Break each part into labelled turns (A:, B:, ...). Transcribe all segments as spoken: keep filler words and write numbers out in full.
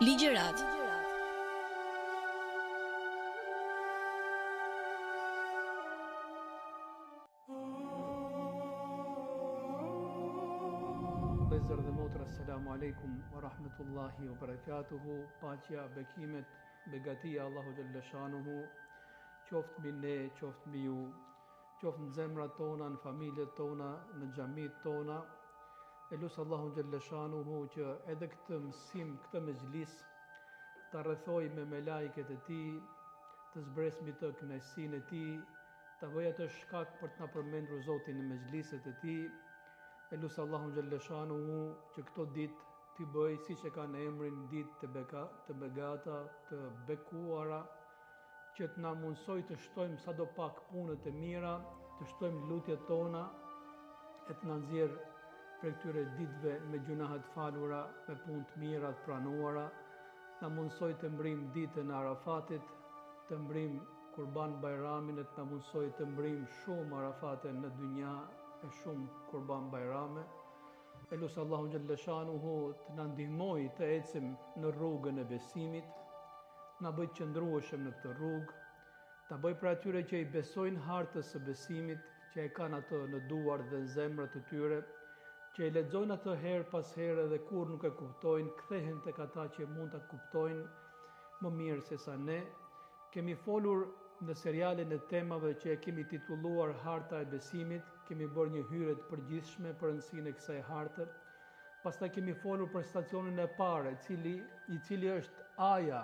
A: Ligjërat.
B: Vëllezër dhe motra, selamu alaikum wa rahmetullahi wa barakatuhu. Paqja, bekimet, begatia Allahu xhallashanuhu qoftë mbi ne, qoftë mbi ju, qoftë në zemrat tona, në familjet tona, në xhamit tona. E lusë Allahu xhallashanuhu që edhe këtë mësim, këtë mezhlis ta rrethoj me me lajket e tij, të zbresmi të kënaqësinë e tij, ta bëj atë shkak për të na përmendur Zotin në mezhliset e tij. E lusë Allahu xhallashanuhu që këto ditë t'i bëj siç e kanë emrin ditë të, beka, të begata, të bekuara, që të na mundsoj të shtojmë sado pak punët e mira, të shtojmë lutjet tona, e të na nxjerr për këtyre ditëve me gjunahet falura, me punë të mira të pranuara, na mundsoj të mbrim ditën e Arafatit, të mbrim Kurban Bajramin, e të na mundsoj të mbrim shumë Arafate në dynja, e shumë Kurban Bajrame. E lusë Allahu xhallashanuhu të na ndihmoj të ecim në rrugën e besimit, na bëj të qëndrueshëm në këtë rrugë, ta bëj për atyre që i besojnë hartës së besimit, që e kanë atë në duar dhe në zemrat e tyre, që i lexojnë atë herë pas here dhe kur nuk e kuptojnë, kthehen tek ata që mund ta kuptojnë më mirë se sa ne. Kemi folur në serialin e temave që e kemi titulluar Harta e Besimit, kemi bërë një hyrje të përgjithshme për rëndësinë e kësaj harte. Pastaj kemi folur për stacionin e parë, i cili i cili është aja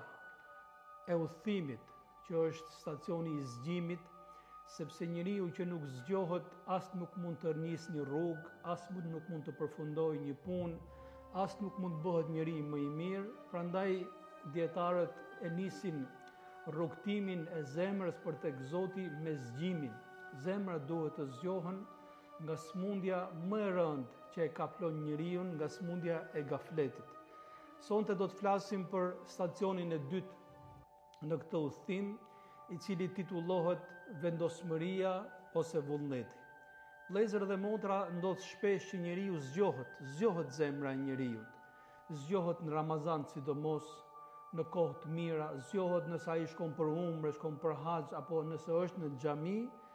B: e udhëtimit, që është stacioni i zgjimit, sepse njeriu që nuk zgjohet as nuk mund të nisë një rrugë, as nuk mund të përfundojë një punë, as nuk mund të bëhet njeri më i mirë. Prandaj dietarët e nisin rrugtimin e zemrës për tek Zoti me zgjimin. Zemra duhet të zgjohen nga smundja më e rëndë që e kaplon njeriu, nga smundja e gafletit. Sonte do të flasim për stacionin e dytë në këtë udhëtim, i cili titullohet vendosmëria ose vullneti. Vëllezër dhe motra, ndodh shpesh që njeriu zgjohet, zgjohet zemra e njeriu. Zgjohet në Ramazan sidomos, në kohë të mira, zgjohet nëse ai shkon për umre, shkon për haxh apo nëse është në xhami,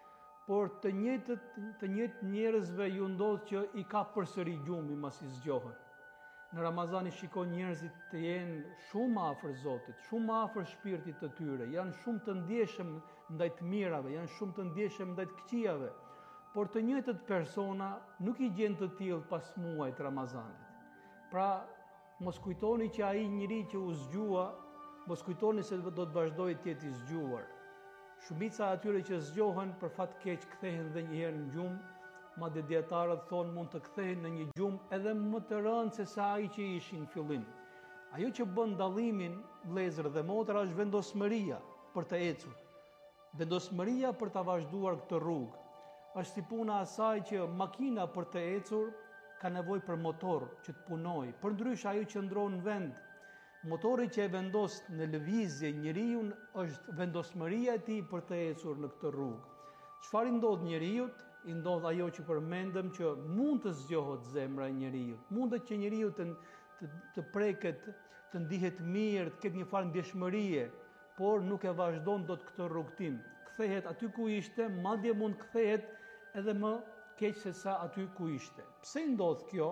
B: por të njëjtët të njëjtë njerëzve ju ndodh që i ka përsëri gjumi masi zgjohen. Në Ramazan i shikon njerëzit të jenë shumë afër Zotit, shumë afër shpirtit të tyre, janë shumë të ndjeshëm ndaj të mirave, janë shumë të ndjeshëm ndaj të këqijave, por të njëjtët persona nuk i gjen të tillë pas muajit Ramazanit. Pra, mos kujtoni që ai njeri që u zgjua, mos kujtoni se do të vazhdojë të jetë i zgjuar. Shumica e atyre që zgjohen për fat keq kthehen edhe një herë në gjumë, madje dietarët thonë mund të kthehen në një gjumë edhe më të rëndë se sa ai që ishin në fillim. Ajo që bën dallimin, vëllezër dhe motra, është vendosmëria për të ecur. Vendosmëria për ta vazhduar këtë rrugë. Është si puna asaj që makina për të ecur ka nevojë për motor që të punojë. Përndryshe ajo që ndron në vend, motori që e vendos në lëvizje njeriu është vendosmëria e tij për të ecur në këtë rrugë. Çfarë ndodh njeriu? I ndodh ajo që përmendëm, që mund të zgjohet zemra e njeriu, mundet që njeriu të, të, të preket, të ndihet mirë, të ketë një farë ndjeshmërie, por nuk e vazhdon dot këtë rrugtim. Kthehet aty ku ishte, madje mund kthehet edhe më keq se sa aty ku ishte. Pse ndodh kjo?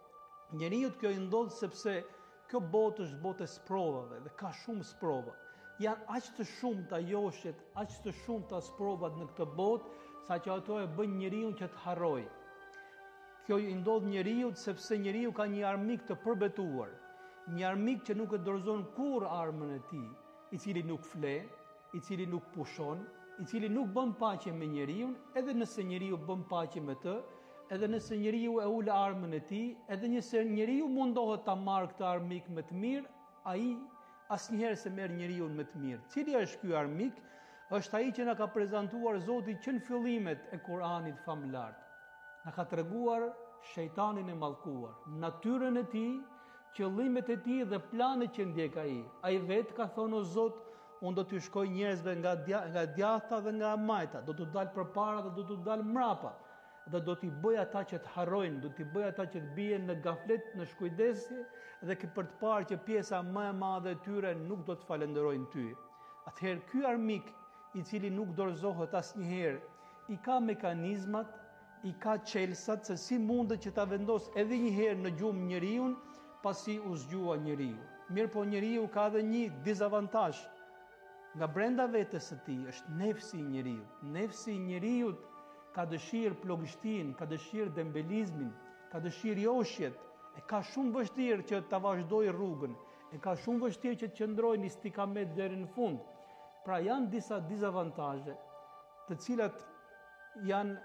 B: Njeriu kjo i ndodh sepse kjo botë është botë e sprovave dhe ka shumë sprova. Janë aq të shumta joshet, aq të shumta sprovat në këtë botë, sa që ato e bën njeriu që të harroj. Kjo i ndodh njeriu sepse njeriu ka një armik të përbetuar, një armik që nuk e dorëzon kurrë armën e tij, i cili nuk fle, i cili nuk pushon, i cili nuk bën paqe me njeriu, edhe nëse njeriu bën paqe me të, edhe nëse njeriu e ul armën e tij, edhe nëse njeriu mundohet ta marrë këtë armik me të mirë, ai asnjëherë se merr njeriu me të mirë. Cili është ky armik? Është ai që na ka prezantuar Zoti që në fillimet e Kuranit famulart. Na ka treguar shejtanin e mallkuar, natyrën e tij, qëllimet e tij dhe planet që ndjek ai. Ai vetë ka thonë o Zot, unë do t'ju shkoj njerëzve nga dja, nga djatha dhe nga majta, do t'u dal përpara dhe do t'u dal mrapa. dhe do t'i bëj ata që të harrojnë, do t'i bëj ata që të bien në gaflet, në shkujdesje, dhe për të parë që pjesa më e madhe e tyre nuk do të falenderojnë ty. Atëherë ky armik i cili nuk dorëzohet asnjëherë, i ka mekanizmat, i ka çelësat se si mundet që ta vendos edhe një herë në gjumë njeriu pasi u zgjua njeriu. Mirë po njeriu ka edhe një dizavantazh. Nga brenda vetes së tij është nefsi i njeriu. Nefsi i njeriu ka dëshirë plogështin, ka dëshirë dembelizmin, ka dëshirë joshjet, e ka shumë vështirë që ta vazhdojë rrugën, e ka shumë vështirë që të qëndrojë në istikamet deri në fund. Pra janë disa dizavantazhe, të cilat janë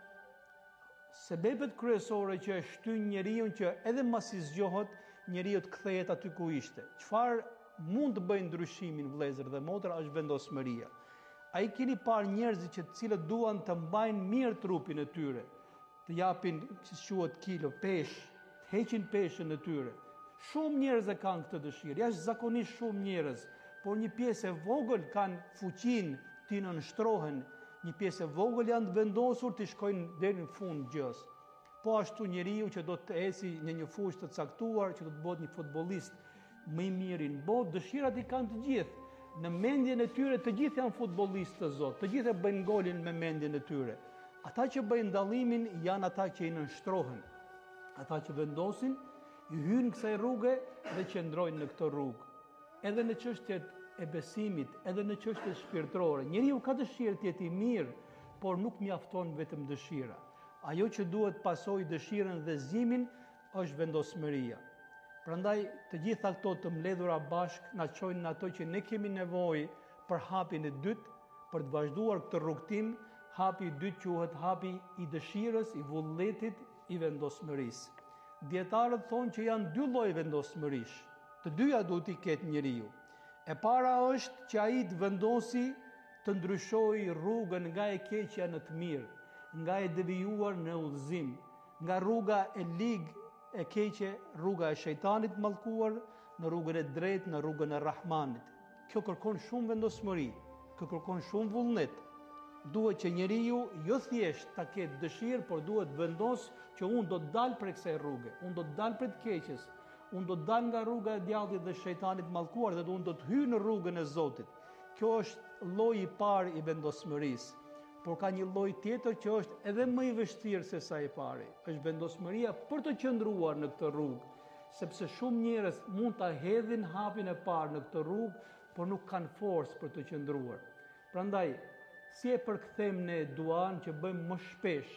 B: sebepet kryesore që e shtyn njeriu që edhe masi zgjohet, njeriu të kthehet aty ku ishte. Çfarë mund të bëjë ndryshimin, vëllezër dhe motra, është vendosmëria. A i keni parë njerëzit që të cilët duan të mbajnë mirë trupin e tyre, të japin, si quhet kilo, pesh, të heqin peshën e tyre. Shumë njerëz e kanë këtë dëshirë, jashtë zakonisht shumë njerëz, por një pjesë e vogël kanë fuqinë të nënshtrohen, një pjesë e vogël janë të vendosur të shkojnë deri në fund gjës. Po ashtu njeriu që do të eci në një fushë të caktuar, që do të bëhet një futbollist më i miri në botë, dëshirat i kanë të gjithë. Në mendjen e tyre të gjithë janë futbollistë të Zot, të gjithë e bëjnë golin me mendjen e tyre. Ata që bëjnë dallimin janë ata që i nënshtrohen. Ata që vendosin, i hynë kësaj rruge dhe qëndrojnë në këtë rrugë. Edhe në çështjet e besimit, edhe në çështjet shpirtërore. Njeriu ka dëshirë të jetë i mirë, por nuk mjafton vetëm dëshira. Ajo që duhet pasojë dëshirën dhe zgjimin është vendosmëria. Prandaj të gjitha këto të mbledhura bashkë na çojnë në ato që ne kemi nevojë për hapin e dytë, për të vazhduar këtë rrugtim. Hapi i dytë quhet hapi i dëshirës, i vullnetit, i vendosmërisë. Dietarët thonë që janë dy lloje vendosmërish. Të dyja duhet i ketë njeriu. E para është që ai të vendosi të ndryshojë rrugën nga e keqja në të mirë, nga e devijuar në udhëzim, nga rruga e ligë e keqe, rruga e shejtanit mallkuar, në rrugën e drejtë, në rrugën e Rahmanit. Kjo kërkon shumë vendosmëri, kjo kërkon shumë vullnet. Duhet që njeriu jo thjesht ta ketë dëshirë, por duhet vendos që unë do të dal prej kësaj rruge, unë do të dal prej të keqes, unë do të dal nga rruga e djallit dhe shejtanit mallkuar dhe unë do të hyj në rrugën e Zotit. Kjo është lloji i parë i vendosmërisë. Por ka një lloj tjetër që është edhe më i vështirë se sa i pari. Është vendosmëria për të qëndruar në këtë rrugë, sepse shumë njerëz mund ta hedhin hapin e parë në këtë rrugë, por nuk kanë forcë për të qëndruar. Prandaj, si e përkthejmë ne duan që bëjmë më shpesh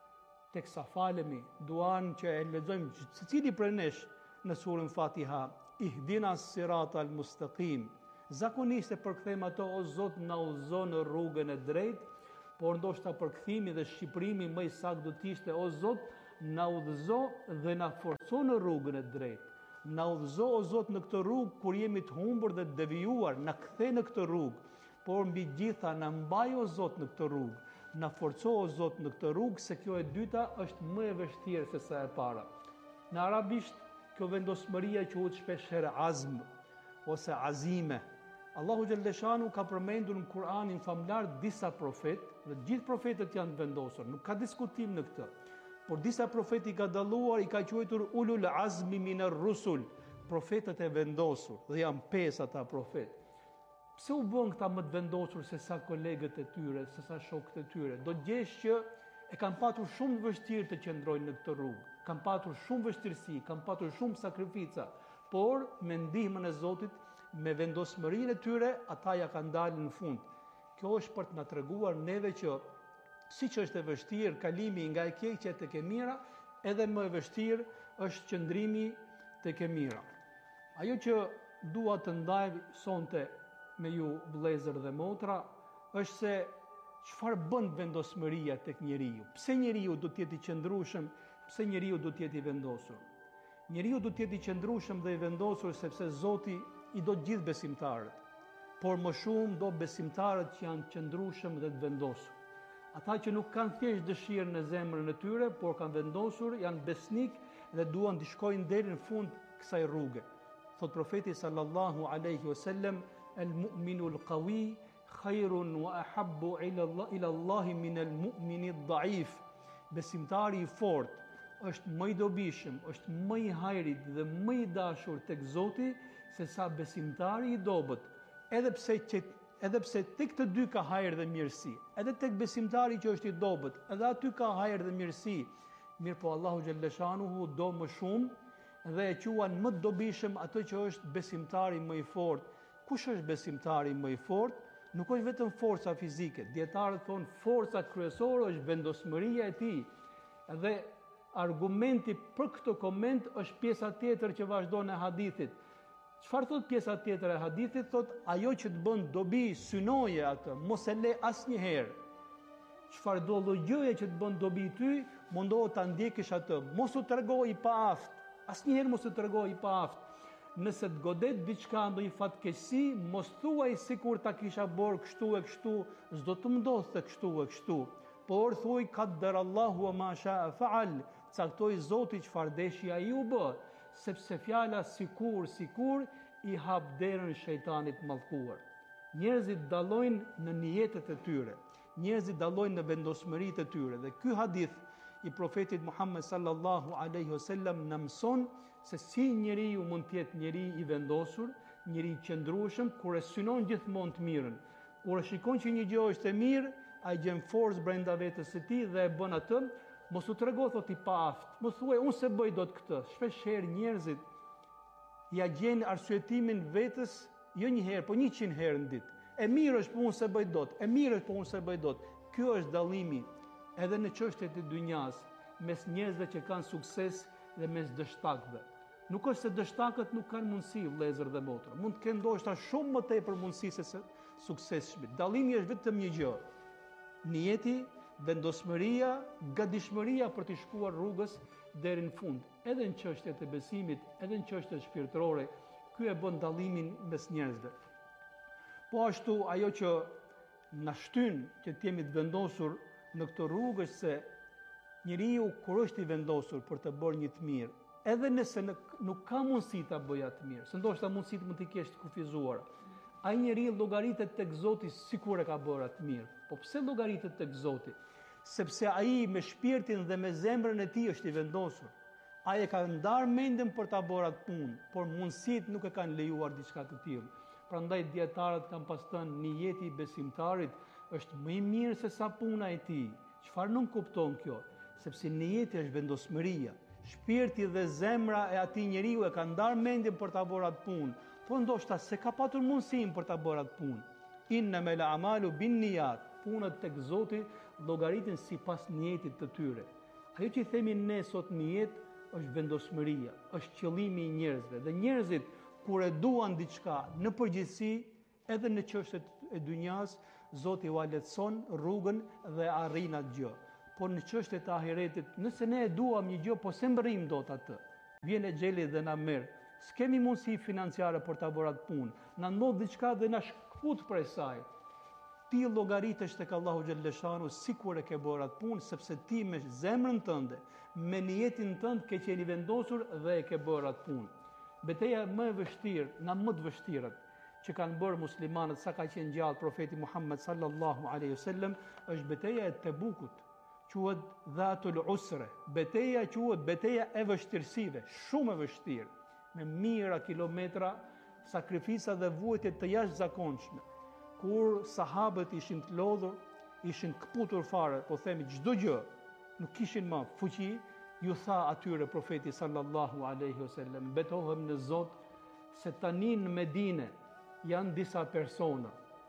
B: teksa falemi, duan që e lexojmë secili prej nesh në surën Fatiha, ihdina siratal mustaqim. Zakonisht e përkthejmë ato, o Zot, na udhëzo në rrugën e drejtë, por ndoshta përkthimi dhe shqiprimi më i saktë do të ishte, o Zot, na udhëzo dhe na forco në rrugën e drejtë. Na udhëzo, o Zot, në këtë rrugë kur jemi të humbur dhe të devijuar, na kthe në këtë rrugë, por mbi gjitha na mbaj, o Zot, në këtë rrugë. Na forco, o Zot, në këtë rrugë, se kjo e dyta është më e vështirë se sa e para. Në arabisht, kjo vendosmëria quhet shpeshherë azm ose azime. Allahu Gjellëshanu ka përmendur në Kur'anin famlar disa profet, dhe gjithë profetët janë vendosur, nuk ka diskutim në këtë. Por disa profet i ka dalluar, i ka quajtur ulul azmi minar rusul, profetët e vendosur, dhe janë pesë ata profet. Pse u bën këta më të vendosur se sa kolegët e tyre, se sa shokët e tyre? Do të gjesh që e kanë patur shumë vështirë të qëndrojnë në këtë rrugë, kanë patur shumë vështirësi, kanë patur shumë sakrifica, por me ndihmën e Zotit, me vendosmërinë e tyre, ata ja kanë dalë në fund. Kjo është për të na treguar neve që siç është e vështirë kalimi nga e keqja tek e mira, edhe më e vështirë është qëndrimi tek e mira. Ajo që dua të ndaj sonte me ju vëllezër dhe motra është se çfarë bën vendosmëria tek njeriu. Pse njeriu do të jetë i qëndrueshëm, pse njeriu do të jetë i vendosur? Njeriu do të jetë i qëndrueshëm dhe i vendosur sepse Zoti i do gjithë besimtarët, por më shumë do besimtarët që janë qëndrueshëm dhe të vendosur. Ata që nuk kanë thjesht dëshirën në zemrën e tyre, por kanë vendosur, janë besnik dhe duan të shkojnë deri në fund kësaj rruge. Thot profeti sallallahu alaihi wasallam, el mu'minu al-qawi khairun wa ahabbu ila Allah min al-mu'mini ad-da'if. besimtari i fortë është më i dobishëm, është më i hajrit dhe më i dashur tek Zoti se sa besimtari i dobët. Edhe pse që edhe pse tek të dy ka hajër dhe mirësi, edhe tek besimtari që është i dobët, edhe aty ka hajër dhe mirësi. Mirë po Allahu xhalleshanuhu do më shumë dhe e quan më të dobishëm atë që është besimtari më i fortë. Kush është besimtari më i fortë? Nuk është vetëm forca fizike. Dietarët thonë forca kryesore është vendosmëria e tij. Dhe argumenti për këtë koment është pjesa tjetër që vazhdon e hadithit. Çfarë thot pjesa tjetër e hadithit? Thot ajo që të bën dobi, synoje atë, mos e le asnjëherë. Çfarë do lloj gjëje që të bën dobi ty, mundohu ta ndjekësh atë, mos u tregoj i paaft. Asnjëherë mos u tregoj i paaft. Nëse të godet diçka ndonjë fatkeqësi, mos thuaj sikur ta kisha bërë kështu e kështu, s'do të ndodhte kështu e kështu. Por thuaj qaddarallahu wa ma sha'a fa'al, caktoi Zoti çfarë deshi ai u bë, sepse fjala sikur sikur i hap derën shejtanit mallkuar. Njerëzit dallojnë në niyetet e tyre, njerëzit dallojnë në vendosmëritë e tyre dhe ky hadith i profetit Muhammed sallallahu alaihi wasallam na mëson se si njeriu mund të jetë njeri i vendosur, njeri i qëndrueshëm kur e synon gjithmonë të mirën. Kur e shikon që një gjë është e mirë, ai gjen forcë brenda vetes së tij dhe e bën atë. Mos u trego thot i paaft, mos thuaj unë se bëj dot këtë. Shpeshherë njerëzit ja gjen arsyetimin vetes jo një herë, po njëqind herë në ditë. E mirë është po unë se bëj dot, e mirë është po unë se bëj dot. Ky është dallimi edhe në çështjet e dynjas mes njerëzve që kanë sukses dhe mes dështakëve. Nuk është se dështakët nuk kanë mundësi, vëllezër dhe motra. Mund të kenë ndoshta shumë më tepër mundësi se suksesshmit. Dallimi është vetëm një gjë. Niyeti, vendosmëria, gatishmëria për të shkuar rrugës deri në fund. Edhe në çështjet e besimit, edhe në çështjet shpirtërore, ky e bën dallimin mes njerëzve. Po ashtu ajo që na shtyn që të jemi të vendosur në këtë rrugë është se njeriu kur është i vendosur për të bërë një të mirë, edhe nëse nuk ka mundësi ta bëjë atë mirë, se ndoshta mundësitë mund të kesh të kufizuara, ai njeriu llogaritet tek Zoti sikur e ka bërë atë mirë. Po pse llogaritet tek Zoti? Sepse ai me shpirtin dhe me zemrën e tij është i vendosur. Ai e ka ndarë mendjen për ta bërë atë punë, por mundësitë nuk e kanë lejuar diçka të tillë. Prandaj dietarët kanë pas thënë niyeti i besimtarit është më i mirë se sa puna e tij. Çfarë nuk kupton kjo? Sepse niyeti është vendosmëria. Shpirti dhe zemra e atij njeriu e ka ndarë mendjen për ta bërë atë punë, po ndoshta se ka patur mundësinë për ta bërë atë punë. Innamal a'malu binniyat. Punët tek Zoti llogariten sipas niyetit të tyre. Ajo që i themi ne sot niyet është vendosmëria, është qëllimi i njerëzve dhe njerëzit kur e duan diçka në përgjithësi, edhe në çështjet e dynjas, Zoti u lehtëson rrugën dhe arrin atë gjë. Por në çështjet e ahiretit, nëse ne e duam një gjë, po se mbërrim dot atë. Vjen e xheli dhe na merr. S'kemi mundësi financiare për ta bërë atë punë. Na ndodh diçka dhe na shkput prej saj. Ti llogaritesh tek Allahu xhalleshanu sikur e ke bërë atë punë, sepse ti me zemrën tënde, me niyetin tënd ke qenë i vendosur dhe e ke bërë atë punë. Betejë më e vështirë, nga më të vështirat që kanë bërë muslimanët sa ka qenë gjallë profeti Muhammed sallallahu alaihi wasallam është betejë e Tebukut. Quhet Dhatul Usre. Betejë quhet betejë e vështirësive, shumë e vështirë, me mijëra kilometra sakrifisa dhe vuajtje të jashtëzakonshme. Kur sahabët ishin të lodhur, ishin kputur fare, po themi çdo gjë, nuk kishin më fuqi, ju tha atyre profeti sallallahu alaihi wasallam, betohem në Zot se tani në Medinë janë disa persona.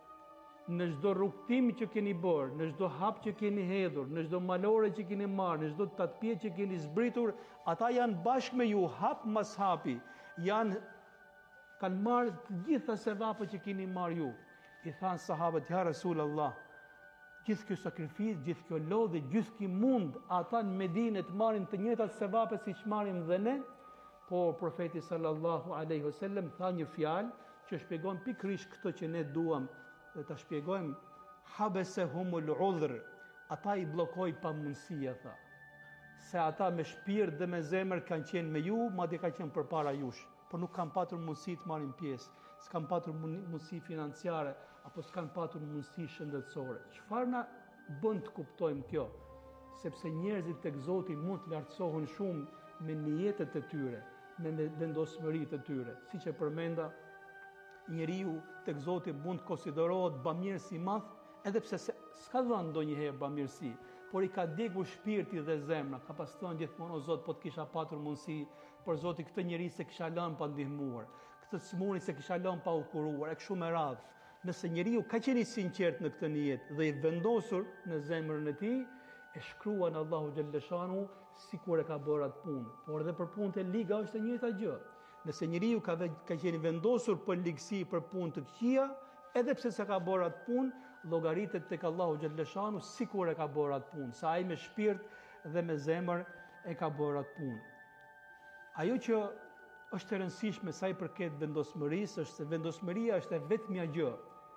B: Në çdo rrugtim që keni bërë, në çdo hap që keni hedhur, në çdo malore që keni marrë, në çdo tatpje që keni zbritur, ata janë bashkë me ju hap mas hapi, janë kanë marrë të gjitha sevapët që keni marrë ju. I thanë sahabët, ja Rasulullah, gjithë kjo sakrifis, gjithë kjo lodhje, gjithë kjo mund, ata në Medinë të marrin të njëjtat sevape siç marrim dhe ne, por profeti sallallahu alaihi wasallam tha një fjalë që shpjegon pikërisht këtë që ne duam dhe ta shpjegojmë, habesehumul udhr, ata i bllokoi pamundësia, tha. Se ata me shpirt dhe me zemër kanë qenë me ju, madje kanë qenë përpara jush, por nuk kanë patur mundësi të marrin pjesë, s'kan patur mundësi financiare apo s'kan patur mundësi shëndetësore. Çfarë na bën të kuptojmë kjo? sepse njerëzit tek Zoti mund të lartësohen shumë me niyetet e tyre, me vendosmëritë e tyre. Siç e përmenda, njeriu tek Zoti mund të konsiderohet bamirës i madh, edhe pse s'ka dhënë ndonjëherë bamirësi, por i ka djegur shpirti dhe zemra. Ka pas thënë gjithmonë, o Zot, po të kisha patur mundësi, por Zoti këtë njerëz se kisha lënë pa ndihmuar, këtë smuni se kisha lënë pa u kuruar, e kështu me radhë. Nëse njeriu ka qenë i sinqert në këtë nijet dhe i vendosur në zemrën e tij, e shkruan Allahu xhalleshanu sikur e ka bërë atë punë. Por edhe për punët e liga është e njëjta gjë. Nëse njeriu ka, ka qenë vendosur për ligësi, për punë të këqija, edhe pse s'e ka bërë atë punë, llogaritet tek Allahu xhalleshanu sikur e ka bërë atë punë, sa ai me shpirt dhe me zemër e ka bërë atë punë. Ajo që është e rëndësishme sa i përket vendosmërisë është se vendosmëria është e vetmja gjë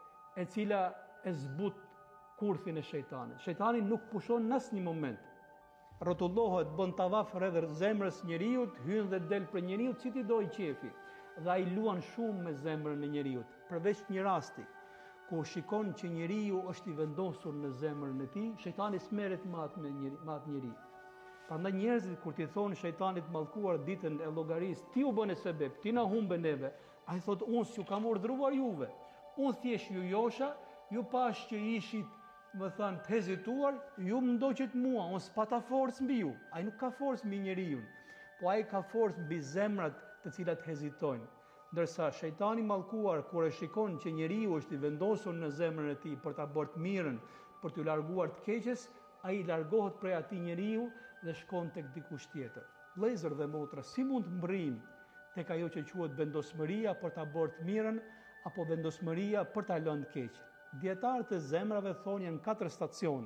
B: e cila e zbut kurthin e shejtanit. Shejtani nuk pushon në asnjë moment. Rrotullohet, bën tavaf rreth zemrës njeriu, hyn dhe del për njeriu si ti do i qefi. Dhe ai luan shumë me zemrën e njeriu, përveç një rasti, kur shikon që njeriu është i vendosur në zemrën e tij, shejtani s'merret me atë njeriu. Prandaj njerëzit kur ti thonë shejtanit mallkuar ditën e llogarisë, ti u bën e sebeb, ti na humbe neve. Ai thot, unë s'ju kam urdhëruar juve. Unë thjesht ju josha, ju pash që ishit, më thanë, të hezituar, ju më ndoqët mua, unë s'pata forcë mbi ju. Ai nuk ka forcë mbi njeriu, po ai ka forcë mbi zemrat të cilat hezitojnë. Ndërsa shejtani mallkuar kur e shikon që njeriu është i vendosur në zemrën e tij për ta bërë të mirën, për t'u larguar të keqes, ai largohet prej atij njeriu dhe shkon tek dikush tjetër. Vëllezër dhe motra, si mund të mbrim tek ajo që quhet vendosmëria për ta bërë të mirën apo vendosmëria për ta lënë të keqen? Dietarët e zemrave thonë janë katër stacione.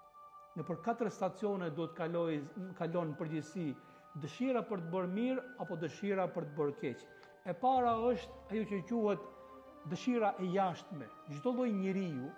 B: Në për katër stacione duhet kaloj kalon në përgjithësi dëshira për të bërë mirë apo dëshira për të bërë keq. E para është ajo që quhet dëshira e jashtme. Çdo lloj njeriu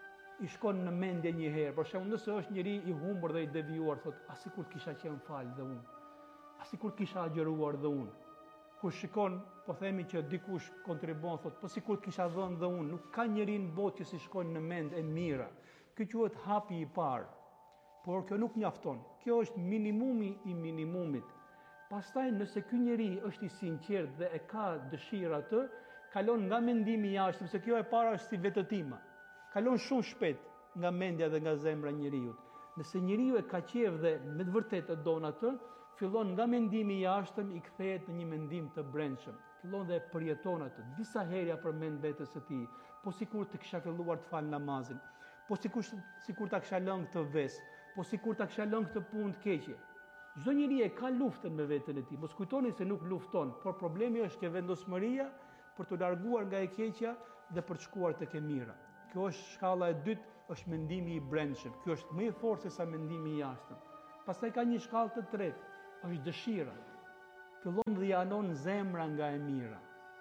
B: i shkon në mendje një herë. Për shembull, nëse është njeri i humbur dhe i devijuar, thotë, a sikur të kisha qenë fal dhe unë, a sikur të kisha agjëruar dhe unë. Kur shikon, po themi që dikush kontribon, thotë, po sikur të kisha dhënë dhe unë. Nuk ka njeri në botë që si shkon në mend e mira. Kjo quhet hapi i parë. Por kjo nuk mjafton. Kjo është minimumi i minimumit. Pastaj, nëse ky njeri është i sinqert dhe e ka dëshira të, kalon nga mendimi i jashtëm, se kjo e para është si vetëtima. Kalon shumë shpejt nga mendja dhe nga zemra e njeriu. Nëse njeriu e ka qejf dhe me të vërtetë e don atë, fillon nga mendimi i jashtëm i kthehet në një mendim të brendshëm. Fillon dhe e përjeton atë. Disa herë ja përmend vetes së tij, po sikur të kisha filluar të fal namazin, po sikur sikur ta kisha lënë këtë ves, po sikur ta kisha lënë këtë punë të keqe. Çdo njeri e ka luftën me veten e tij. Mos kujtoni se nuk lufton, por problemi është që vendosmëria për të larguar nga e keqja dhe për të shkuar tek e mira. Kjo është shkalla e dytë, është mendimi i brendshëm. Kjo është më i fortë se sa mendimi i jashtëm. Pastaj ka një shkallë të tretë, është dëshira. Fillon dhe janon zemra nga e mira.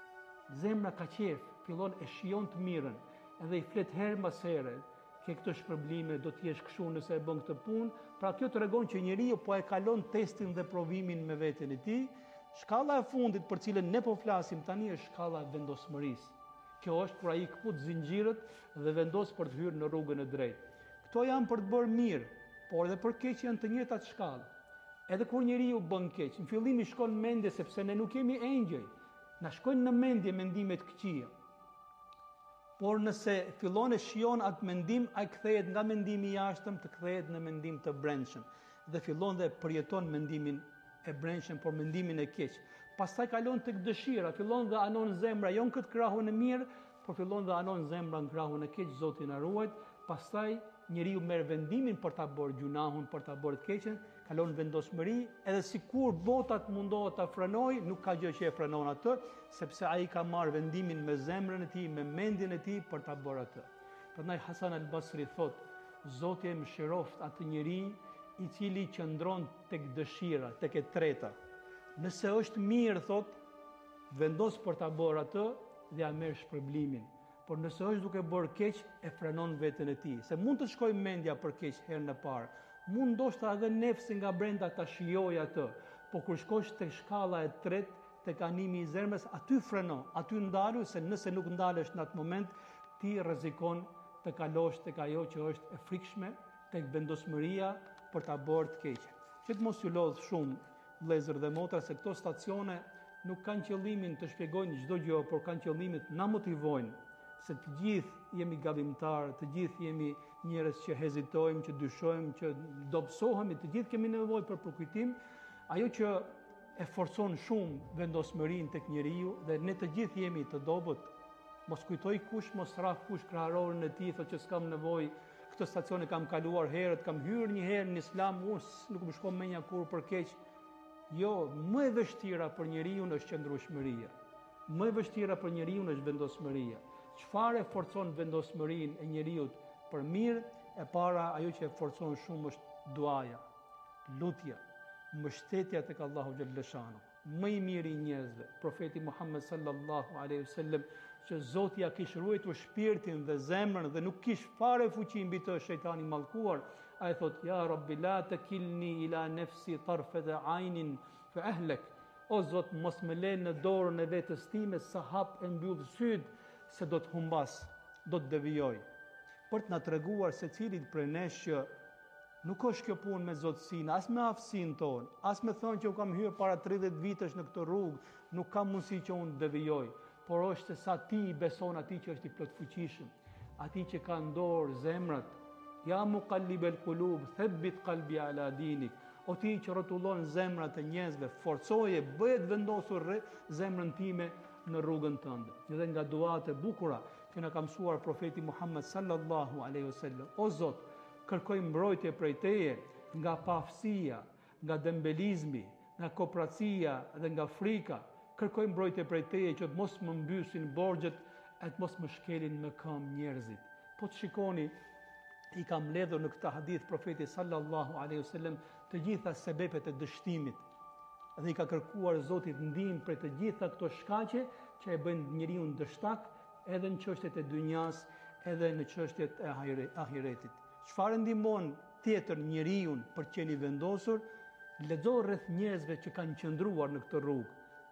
B: Zemra ka qejf, fillon e shijon të mirën, edhe i flet herë mbas here, ke këtë shpërblime, do të jesh kështu nëse e bën këtë punë. Pra kjo tregon që njeriu po e kalon testin dhe provimin me veten e tij. Shkalla e fundit për cilën ne po flasim tani është shkalla e vendosmërisë. Kjo është kur ai kaput zinxhirët dhe vendos për të hyrë në rrugën e drejtë. Kto janë për të bërë mirë, por edhe për keq janë të njëjtat shkallë. Edhe kur njeriu bën keq, në fillim i shkon mendje sepse ne nuk jemi engjëj. Na shkojnë në mendje mendimet këqija. Por nëse fillon e shijon atë mendim, ai kthehet nga mendimi i jashtëm të kthehet në mendim të brendshëm dhe fillon dhe përjeton mendimin e brendshëm, por mendimin e keq. Pastaj kalon tek dëshira, fillon dhe anon zemra, jo në këtë krahun e mirë, por fillon dhe anon zemra në krahun e keq, Zoti na ruaj. Pastaj njeriu merr vendimin për ta bërë gjunahun, për ta bërë të keqen, kalon vendosmëri, edhe sikur bota të mundohet ta frenojë, nuk ka gjë që e frenon atë, sepse ai ka marrë vendimin me zemrën e tij, me mendjen e tij për ta bërë atë. Prandaj Hasan al-Basri thot, Zoti e mëshiroft atë njeri i cili qëndron tek dëshira, tek e treta. Nëse është mirë, thot, vendos për ta bërë atë dhe ja merr shpërblimin. Por nëse është duke bërë keq, e frenon veten e tij. Se mund të shkojë mendja për keq herën e parë. Mund ndoshta edhe nefsi nga brenda ta shijojë atë, por kur shkosh tek shkalla e tretë, tek animi i zemrës, aty frenon, aty ndalu, se nëse nuk ndalesh në atë moment, ti rrezikon të kalosh tek ajo që është e frikshme, tek vendosmëria për ta bërë të keqen. Që të mos ju lodh shumë vëllezër dhe motra se këto stacione nuk kanë qëllimin të shpjegojnë çdo gjë, por kanë qëllimin të na motivojnë se të gjithë jemi gabimtar, të gjithë jemi njerëz që hezitojmë, që dyshojmë, që dobësohemi, të gjithë kemi nevojë për përkujtim. Ajo që e forcon shumë vendosmërinë tek njeriu dhe ne të gjithë jemi të dobët. Mos kujtoj kush, mos rrah kush kraharorin e tij, thotë që s'kam nevojë, këtë stacione kam kaluar herët, kam hyrë një herë në Islam, unë nuk më shkon menja kur për keq. Jo, më e vështira për njeriu është qëndrueshmëria. Më e vështira për njeriu është vendosmëria. Çfarë forcon vendosmërinë e njeriu për mirë? E para, ajo që e forcon shumë është duaja, lutja, mbështetja tek Allahu xhalla xhanu. Më i miri i njerëzve, profeti Muhammed sallallahu alaihi wasallam, që Zoti ja kishte ruajtur shpirtin dhe zemrën dhe nuk kish fare fuqi mbi të shejtani mallkuar, ai thot ja Rabbi la takilni ila nafsi tarfata aynin fa ahlak. O Zot, mos më lë në dorën e vetes time sa hap e mbyll syt se do të humbas, do të devijoj. Për të na treguar secilit prej nesh që nuk është kjo punë me zotësinë, as me aftësinë tonë, as me thonë që u kam hyrë para tridhjetë vitesh në këtë rrugë, nuk kam mundësi që unë devijoj, por është se sa ti i beson atij që është i plotfuqishëm, atij që ka në dorë zemrat. Ja muqallibel qulub, thabbit qalbi ala dinik. O ti që rrotullon zemrat e njerëzve, forcoje, bëje të vendosur zemrën time në rrugën tënde. Dhe nga duat e bukura që na ka mësuar profeti Muhammed sallallahu alaihi wasallam. O Zot, kërkoj mbrojtje prej teje nga paaftësia, nga dembelizmi, nga kopracia dhe nga frika. Kërkoj mbrojtje prej teje që të mos më mbysin borxhet e të mos më shkelin në këmbë njerëzit. Po të shikoni, i kam mbledhur në këtë hadith profeti sallallahu alaihi wasallam të gjitha sebepet e dështimit. Dhe i ka kërkuar Zotit ndihmë për të gjitha këto shkaqe që e bëjnë njeriu dështak edhe në çështjet e dynjas, edhe në çështjet e ahiretit. Çfarë ndihmon tjetër njeriu për të qenë i vendosur? Lexo rreth njerëzve që kanë qëndruar në këtë rrugë.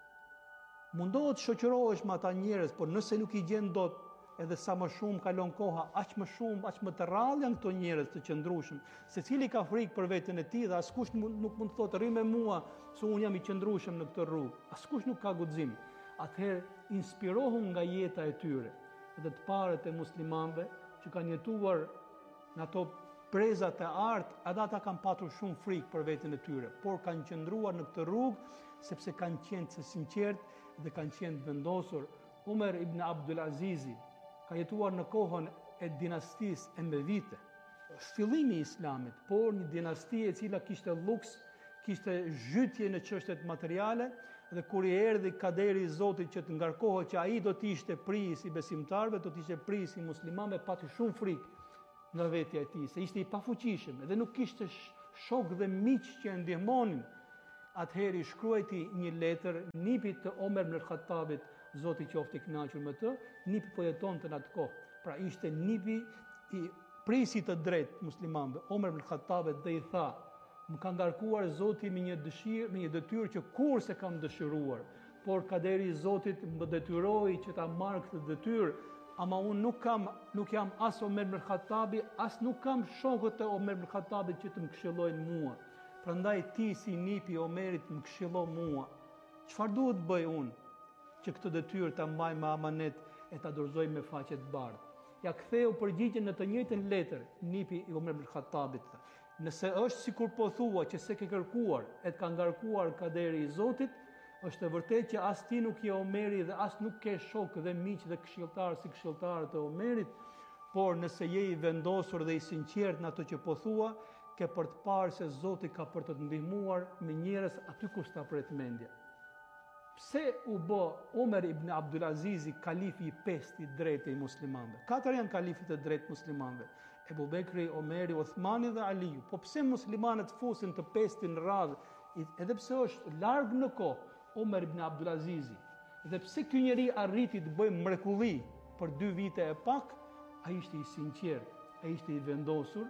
B: Mundohet të shoqërohesh me ata njerëz, por nëse nuk i gjen dot, edhe sa më shumë kalon koha, aq më shumë, aq më të rrallë janë këto njerëz të qëndrueshëm. Secili ka frikë për veten e tij dhe askush nuk mund të thotë rri me mua, se unë jam i qëndrueshëm në këtë rrugë. Askush nuk ka guxim. Atëherë inspirohu nga jeta e tyre. Dhe të parët e muslimanëve që kanë jetuar në ato prezat e artë, edhe ata kanë patur shumë frikë për veten e tyre, por kanë qëndruar në këtë rrugë sepse kanë qenë të sinqertë dhe kanë qenë vendosur. Umar ibn Abdul Azizi ka jetuar në kohën e dinastisë Emevite, fillimi i Islamit, por një dinasti e cila kishte luks, kishte zhytje në çështjet materiale, dhe kur i erdhi kaderi i Zotit që të ngarkohet që ai do të ishte pris i besimtarëve, do të ishte pris i muslimanëve, pati shumë frikë nga vetja e tij, se ishte i pafuqishëm dhe nuk kishte shok dhe miq që e ndihmonin. Atëherë i shkruajti një letër nipit të Omer ibn al-Khattabit, Zoti qoftë i kënaqur me të, nipi po jetonte në atë kohë. Pra ishte nipi i prisit të drejtë muslimanëve, Omer ibn al-Khattabit, dhe i tha: "Më ka ngarkuar Zoti me një dëshirë, me një detyrë që kurse kam dëshiruar, por kaderi i Zotit më detyroi që ta marr këtë detyrë, ama unë nuk kam, nuk jam as Omer ibn al-Khattabi, as nuk kam shokët e Omer ibn al-Khattabit që të më këshillojnë mua. Prandaj ti si nipi i Omerit më këshillo mua. Çfarë duhet bëj unë që këtë detyrë ta mbaj me amanet e ta dorëzoj me faqe të bardhë?" Ja ktheu përgjigjen në të njëjtën letër nipi i Omer ibn al-Khattabit. Nëse është sikur po thua që se ke kërkuar e të ka ngarkuar kaderi i Zotit, është e vërtetë që as ti nuk je Omeri dhe as nuk ke shok dhe miq dhe këshilltar si këshilltarët e Omerit, por nëse je i vendosur dhe i sinqert në ato që po thua, ke për të parë se Zoti ka për të të ndihmuar me njerëz aty ku s'ta pret mendja. Pse u bë Omer ibn Abdul Azizi kalifi i pestë i drejtë i muslimanëve? Katër janë kalifit e drejtë muslimanëve: Ebu Bekri, Omeri, Uthmani dhe Aliu. Po pse muslimanët fusin të pestin radhë, edhe pse është larg në kohë Omer ibn Abdul Azizi, dhe pse ky njeri arriti të bëjë mrekulli për dy vite e pak? Ai ishte i sinqert, ai ishte i vendosur,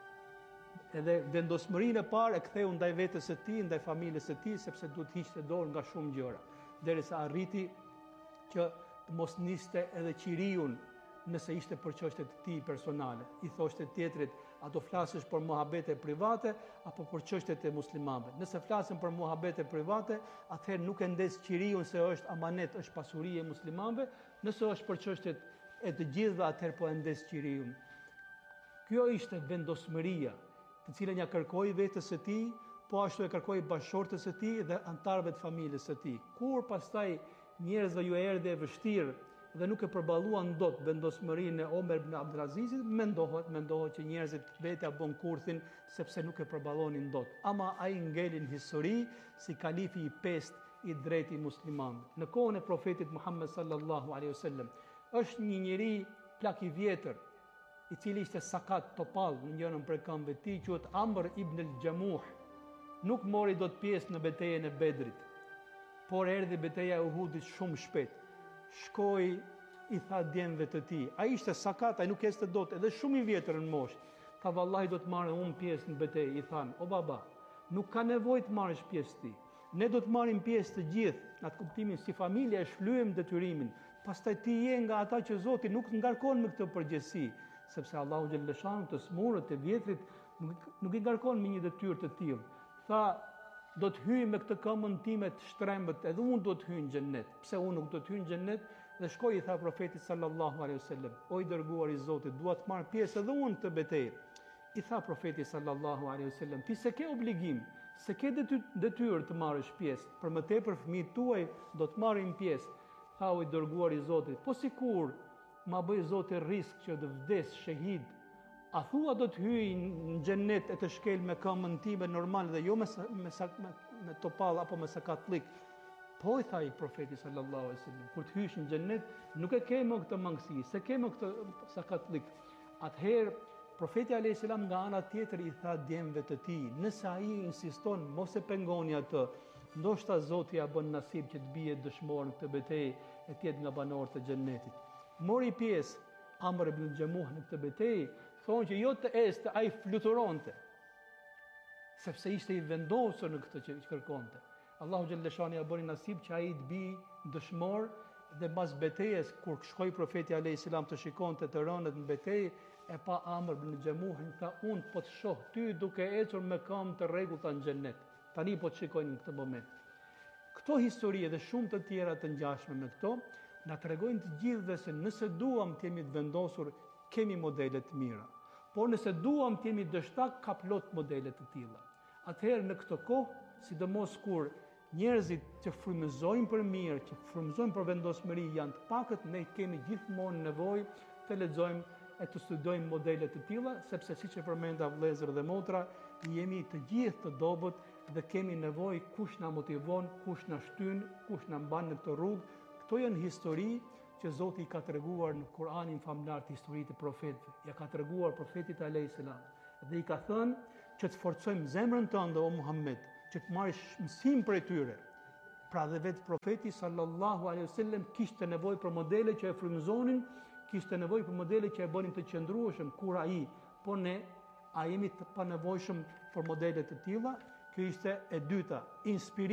B: edhe vendosmërinë e parë e ktheu ndaj vetes së tij, ndaj familjes së tij, sepse duhet hiqte dorë nga shumë gjëra, derisa arriti që të mos niste edhe qiriun nëse ishte për çështjet e tij personale. I thoshte tjetrit: A do flasësh për muhabete private apo për çështjet e muslimanëve? Nëse flasim për muhabete private, atëherë nuk e ndes qiriun se është amanet, është pasuri e muslimanëve. Nëse është për çështjet e të gjithëve, atëherë po e ndes qiriun. Kjo ishte vendosmëria, të cilën ja kërkoi vetes së tij, po ashtu e kërkoi bashkëshortes së tij dhe anëtarëve të familjes së tij. Kur pastaj njerëzve ju erdhi e vështirë dhe nuk e përballuan dot vendosmërinë e Omer ibn Abdulazizit, mendohet mendohet që njerëzit vetja bën kurthin sepse nuk e përballonin dot. Ama ai ngelin histori si kalifi i pestë i drejtë i muslimanëve. Në kohën e profetit Muhammed sallallahu alaihi wasallam, është një njeri plak i vjetër, i cili ishte sakat topall në njërin prej këmbëve të tij, quhet Amr ibn al-Jamuh. Nuk mori dot pjesë në betejën e Bedrit, por erdhi beteja e Uhudit shumë shpejt. Shkoi, i tha djemve të tij, ai ishte sakat, ai nuk este dot, edhe shumë i vjetër në moshë. Tha vallahi do të marrë unë pjesë në betejë. I than, o baba, nuk ka nevojë të marrësh pjesë ti. Ne do të marrim pjesë të gjithë, në atë kuptimin si familja e shlyejmë detyrimin. Pastaj ti je nga ata që Zoti nuk ngarkon me këtë përgjegjësi, sepse Allahu xhaleshanu të smurët të vjetrit nuk, nuk i ngarkon me një detyrë të tillë. Tha, do të hyj me këtë këmbën time të shtrembët, edhe unë do të hyj në xhennet. Pse unë nuk do të hyj në xhennet? Dhe shkoi i tha profetit sallallahu alaihi wasallam, o i dërguar i Zotit, dua të marr pjesë edhe unë këtë betejë. I tha profeti sallallahu alaihi wasallam, ti se ke obligim, se ke detyrë të marrësh pjesë, për më tepër fëmijët tuaj do të marrin pjesë. Tha, o i dërguar i Zotit, po sikur ma bëj Zoti risk që të vdes shahid, a thua do të hyj në xhennet e të shkel me këmbën time normal dhe jo me me me, me topall apo me sakatlik? Po, i tha i profeti sallallahu alaihi wasallam, kur të hysh në xhennet nuk e ke më këtë mangësi, se ke më këtë sakatlik. Atëherë profeti alayhis salam nga ana tjetër i tha djemve të tij, nëse ai insiston, mos e pengoni atë. Ndoshta Zoti ja bën nasib që të bie dëshmor në këtë betejë e të jetë nga banorët e xhennetit. Mori pjesë Amr ibn Jamuh në këtë betejë, thonë që jo të este, ai fluturonte, sepse ishte i vendosur në këtë që kërkonte. Allahu xhaleshani ja bëri nasib që ai të bi dëshmor dhe pas betejës, kur shkoi profeti alayhis salam të shikonte të rënët në betejë, e pa Amr ibn Jamuhin, tha, unë po të shoh ty duke ecur me këmbë të rregullta në xhennet. Tani po të shikojnë në këtë moment. Këto histori dhe shumë të tjera të ngjashme me këto na tregojnë të gjithëve se nëse duam të jemi të vendosur, kemi modele të mira. Por nëse duam të jemi dështak, ka plot modele të tilla. Atëherë në këtë kohë, sidomos kur njerëzit që frymëzojnë për mirë, që frymëzojnë për vendosmëri janë të pakët, ne kemi gjithmonë nevojë të lexojmë e të studojmë modele të tilla, sepse siç e përmenda vëllezër dhe motra, jemi të gjithë të dobët dhe kemi nevojë kush na motivon, kush na shtyn, kush na mban në këtë rrugë. Këto janë histori që Zoti i ka treguar në Kur'anin famlar të historitë e profetëve. Ja ka treguar profetit alayhis salam dhe i ka thënë që të forcojmë zemrën tënde o Muhammed, që të marrësh mësim prej tyre. Pra dhe vetë profeti sallallahu alaihi wasallam kishte nevojë për modele që e frymëzonin, kishte nevojë për modele që e bënin të qëndrueshëm kur ai, po ne a jemi të panevojshëm për modele të tilla. Kjo ishte e dyta, inspirimi